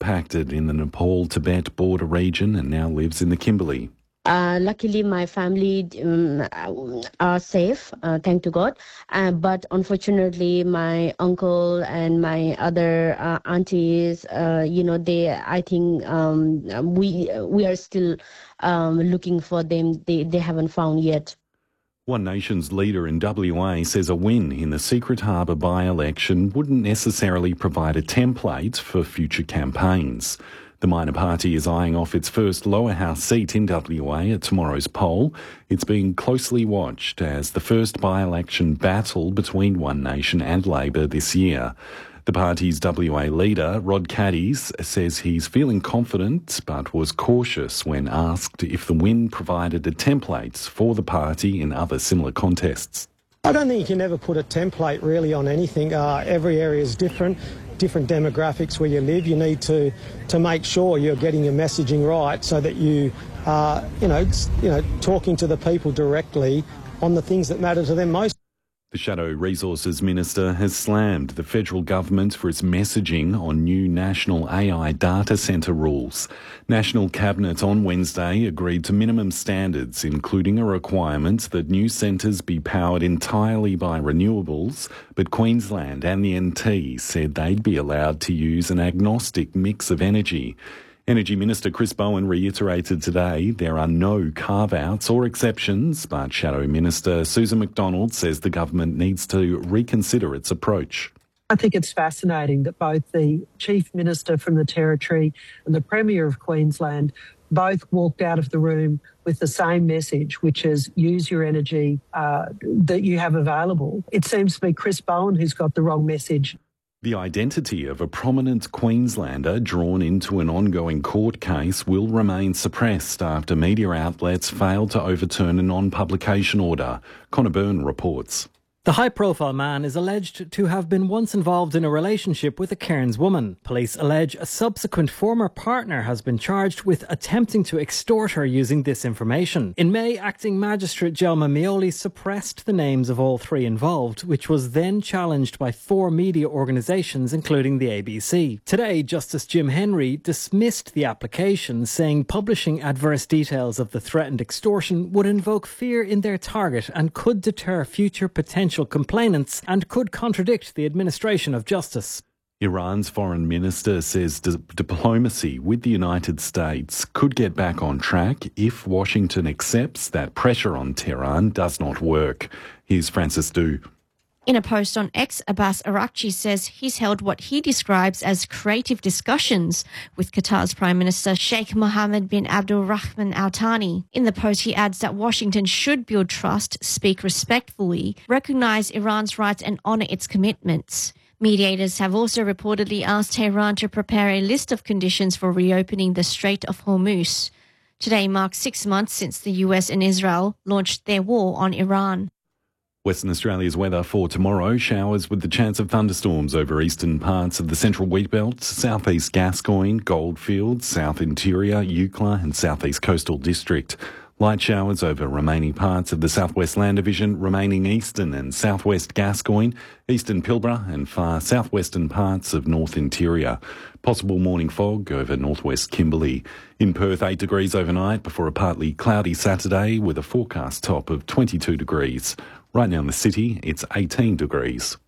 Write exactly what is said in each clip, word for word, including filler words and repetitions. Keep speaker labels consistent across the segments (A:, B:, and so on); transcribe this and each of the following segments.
A: impacted in the Nepal-Tibet border region and now lives in the Kimberley.
B: Uh, luckily, my family um, are safe, uh, thank to God. Uh, but unfortunately, my uncle and my other uh, aunties, uh, you know, they, I think um, we we are still um, looking for them. They they haven't found yet.
A: One Nation's leader in W A says a win in the Secret Harbour by-election wouldn't necessarily provide a template for future campaigns. The minor party is eyeing off its first lower house seat in W A at tomorrow's poll. It's being closely watched as the first by-election battle between One Nation and Labor this year. The party's W A leader, Rod Caddies, says he's feeling confident but was cautious when asked if the win provided a template for the party in other similar contests.
C: I don't think you can ever put a template really on anything. Uh, every area is different, different demographics where you live. You need to to make sure you're getting your messaging right so that you are, you know, you know, talking to the people directly on the things that matter to them most.
A: The Shadow Resources Minister has slammed the federal government for its messaging on new national A I data centre rules. National Cabinet on Wednesday agreed to minimum standards, including a requirement that new centres be powered entirely by renewables, but Queensland and the N T said they'd be allowed to use an agnostic mix of energy. Energy Minister Chris Bowen reiterated today there are no carve-outs or exceptions, but Shadow Minister Susan McDonald says the government needs to reconsider its approach.
D: I think it's fascinating that both the Chief Minister from the Territory and the Premier of Queensland both walked out of the room with the same message, which is use your energy uh, that you have available. It seems to be Chris Bowen who's got the wrong message.
A: The identity of a prominent Queenslander drawn into an ongoing court case will remain suppressed after media outlets failed to overturn a non-publication order. Connor Byrne reports.
E: The high-profile man is alleged to have been once involved in a relationship with a Cairns woman. Police allege a subsequent former partner has been charged with attempting to extort her using this information. In May, Acting Magistrate Jelma Mioli suppressed the names of all three involved, which was then challenged by four media organisations, including the A B C. Today, Justice Jim Henry dismissed the application, saying publishing adverse details of the threatened extortion would invoke fear in their target and could deter future potential complainants and could contradict the administration of justice.
A: Iran's foreign minister says di- diplomacy with the United States could get back on track if Washington accepts that pressure on Tehran does not work. Here's Francis Du.
F: In a post on X, Abbas Araghchi says he's held what he describes as creative discussions with Qatar's Prime Minister Sheikh Mohammed bin Abdul Rahman Al Thani. In the post, he adds that Washington should build trust, speak respectfully, recognise Iran's rights and honour its commitments. Mediators have also reportedly asked Tehran to prepare a list of conditions for reopening the Strait of Hormuz. Today marks six months since the U S and Israel launched their war on Iran.
A: Western Australia's weather for tomorrow: showers with the chance of thunderstorms over eastern parts of the central wheatbelt, southeast Gascoyne, Goldfields, south interior, Eucla and southeast coastal district. Light showers over remaining parts of the southwest land division, remaining eastern and southwest Gascoyne, eastern Pilbara and far southwestern parts of north interior. Possible morning fog over northwest Kimberley. In Perth, eight degrees overnight before a partly cloudy Saturday with a forecast top of twenty-two degrees. Right now in the city, it's eighteen degrees.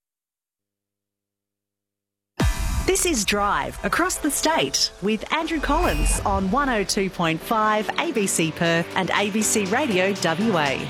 G: This is Drive across the state with Andrew Collins on one oh two point five A B C Perth and A B C Radio W A.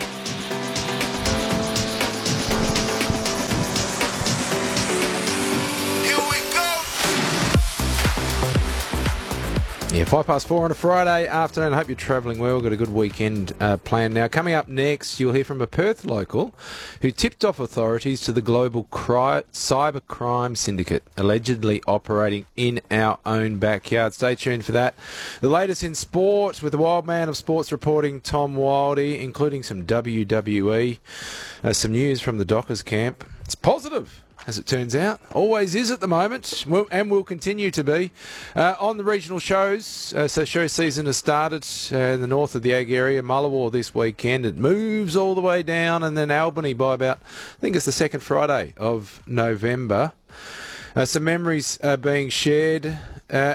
H: Yeah, five past four on a Friday afternoon. I hope you're travelling well. Got a good weekend uh, planned now. Coming up next, you'll hear from a Perth local who tipped off authorities to the global cri- cyber crime syndicate allegedly operating in our own backyard. Stay tuned for that. The latest in sport with the wild man of sports reporting, Tom Wildey, including some W W E. Uh, some news from the Dockers camp. It's positive, as it turns out. Always is at the moment, and will continue to be. Uh, on the regional shows, uh, so show season has started uh, in the north of the Ag area. Mullawar this weekend. It moves all the way down, and then Albany by about, I think it's the second Friday of November. Uh, some memories are being shared uh,